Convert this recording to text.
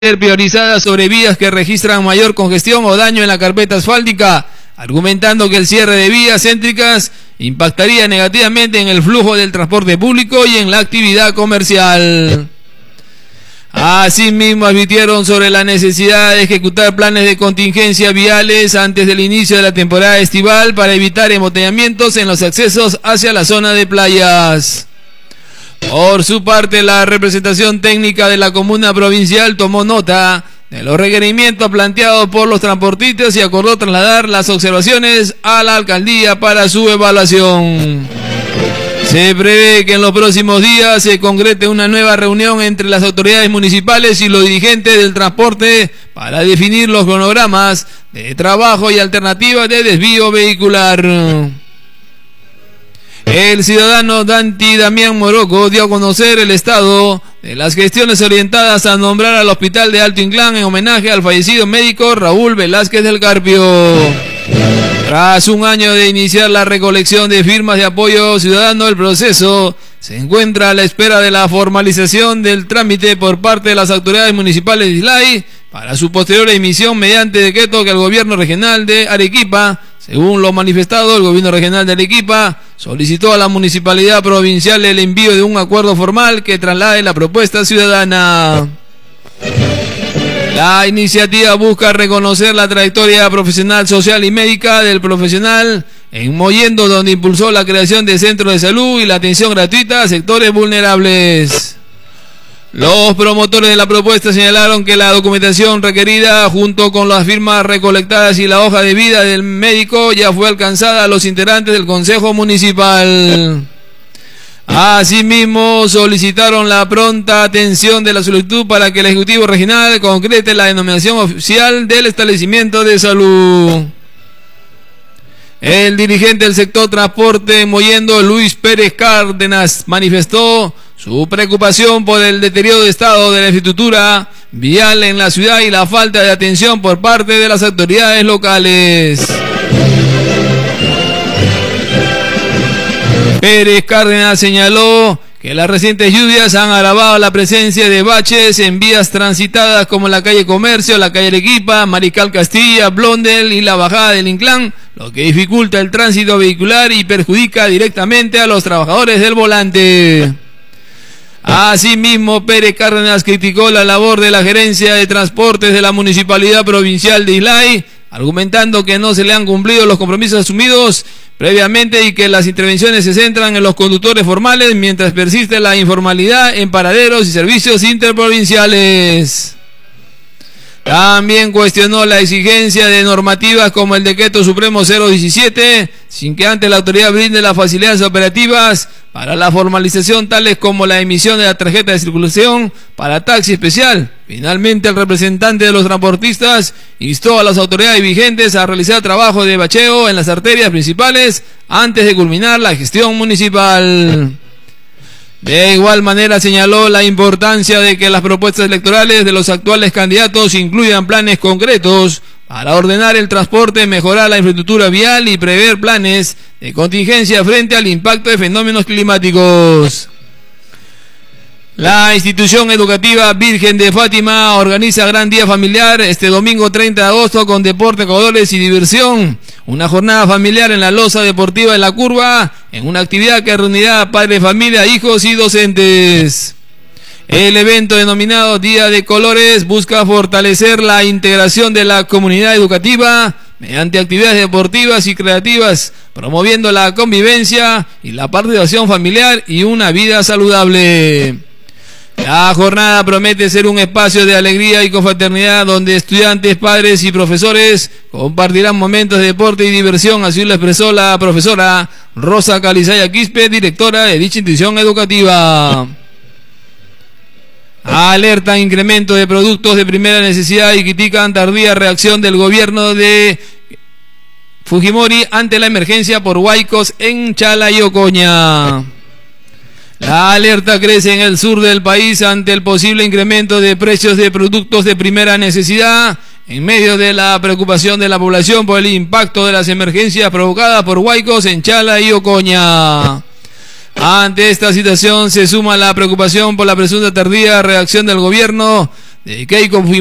ser priorizada sobre vías que registran mayor congestión o daño en la carpeta asfáltica, argumentando que el cierre de vías céntricas impactaría negativamente en el flujo del transporte público y en la actividad comercial. Asimismo, advirtieron sobre la necesidad de ejecutar planes de contingencia viales antes del inicio de la temporada estival para evitar embotellamientos en los accesos hacia la zona de playas. Por su parte, la representación técnica de la comuna provincial tomó nota de los requerimientos planteados por los transportistas y acordó trasladar las observaciones a la alcaldía para su evaluación. Se prevé que en los próximos días se concrete una nueva reunión entre las autoridades municipales y los dirigentes del transporte para definir los cronogramas de trabajo y alternativas de desvío vehicular. El ciudadano Danti Damián Moroco dio a conocer el estado de las gestiones orientadas a nombrar al Hospital de Alto Inclán en homenaje al fallecido médico Raúl Velázquez del Carpio. Tras un año de iniciar la recolección de firmas de apoyo ciudadano, el proceso se encuentra a la espera de la formalización del trámite por parte de las autoridades municipales de Islay para su posterior emisión mediante decreto que el gobierno regional de Arequipa, según lo manifestado, el gobierno regional de Arequipa solicitó a la municipalidad provincial el envío de un acuerdo formal que traslade la propuesta ciudadana. La iniciativa busca reconocer la trayectoria profesional, social y médica del profesional en Mollendo, donde impulsó la creación de centros de salud y la atención gratuita a sectores vulnerables. Los promotores de la propuesta señalaron que la documentación requerida junto con las firmas recolectadas y la hoja de vida del médico ya fue alcanzada a los integrantes del Consejo Municipal. Asimismo, solicitaron la pronta atención de la solicitud para que el Ejecutivo Regional concrete la denominación oficial del establecimiento de salud. El dirigente del sector transporte Mollendo, Luis Pérez Cárdenas, manifestó su preocupación por el deterioro de estado de la infraestructura vial en la ciudad y la falta de atención por parte de las autoridades locales. Pérez Cárdenas señaló que las recientes lluvias han agravado la presencia de baches en vías transitadas como la calle Comercio, la calle Arequipa, Mariscal Castilla, Blondel y la bajada del Inclán, lo que dificulta el tránsito vehicular y perjudica directamente a los trabajadores del volante. Asimismo, Pérez Cárdenas criticó la labor de la gerencia de transportes de la Municipalidad Provincial de Islay, argumentando que no se le han cumplido los compromisos asumidos previamente y que las intervenciones se centran en los conductores formales mientras persiste la informalidad en paraderos y servicios interprovinciales. También cuestionó la exigencia de normativas como el Decreto Supremo 017, sin que antes la autoridad brinde las facilidades operativas para la formalización, tales como la emisión de la tarjeta de circulación para taxi especial. Finalmente, el representante de los transportistas instó a las autoridades vigentes a realizar trabajo de bacheo en las arterias principales antes de culminar la gestión municipal. De igual manera señaló la importancia de que las propuestas electorales de los actuales candidatos incluyan planes concretos para ordenar el transporte, mejorar la infraestructura vial y prever planes de contingencia frente al impacto de fenómenos climáticos. La institución educativa Virgen de Fátima organiza Gran Día Familiar este domingo 30 de agosto con deporte, jugadores y diversión. Una jornada familiar en la losa deportiva de La Curva, en una actividad que reunirá a padres de familia, hijos y docentes. El evento denominado Día de Colores busca fortalecer la integración de la comunidad educativa mediante actividades deportivas y creativas, promoviendo la convivencia y la participación familiar y una vida saludable. La jornada promete ser un espacio de alegría y confraternidad donde estudiantes, padres y profesores compartirán momentos de deporte y diversión, así lo expresó la profesora Rosa Calizaya Quispe, directora de dicha institución educativa. Alertan incremento de productos de primera necesidad y critican tardía reacción del gobierno de Fujimori ante la emergencia por huaicos en Chala y Ocoña. La alerta crece en el sur del país ante el posible incremento de precios de productos de primera necesidad en medio de la preocupación de la población por el impacto de las emergencias provocadas por huaicos en Chala y Ocoña. Ante esta situación se suma la preocupación por la presunta tardía reacción del gobierno de Keiko